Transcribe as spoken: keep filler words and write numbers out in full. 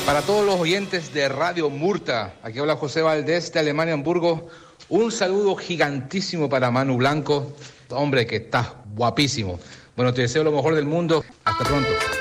Para todos los oyentes de Radio Murta, aquí habla José Valdés de Alemania, Hamburgo. Un saludo gigantísimo para Manu Blanco, hombre que está guapísimo. Bueno, te deseo lo mejor del mundo. Hasta pronto.